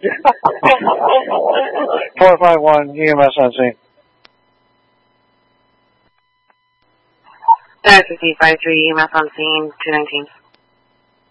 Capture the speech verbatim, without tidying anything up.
four five one, E M S on scene. Nine fifty five three, E M S on scene, two nineteen.